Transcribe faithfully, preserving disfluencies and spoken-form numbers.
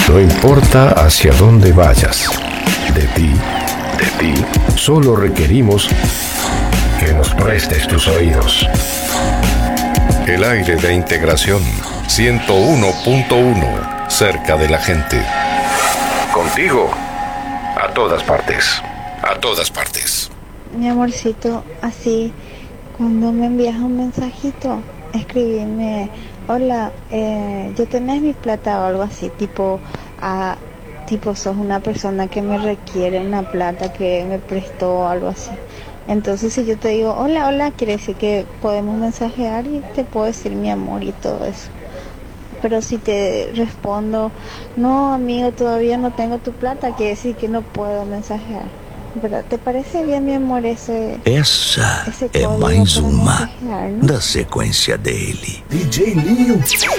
No importa hacia dónde vayas, de ti, de ti, solo requerimos que nos prestes tus oídos. El aire de integración ciento uno punto uno, cerca de la gente. Contigo, a todas partes, a todas partes. Mi amorcito, así, cuando me envías un mensajito, escribime, hola, eh, yo tenés mi plata o algo así, tipo, a, tipo sos una persona que me requiere una plata que me prestó o algo así. Entonces si yo te digo, hola, hola, quiere decir que podemos mensajear y te puedo decir mi amor y todo eso. Pero si te respondo, no amigo, todavía no tengo tu plata, quiere decir que no puedo mensajear. ¿Verdad? ¿Te parece bien, mi amor, ese, Essa esse é código mais para uma mensajear, ¿no? da sequência dele. D J Linho.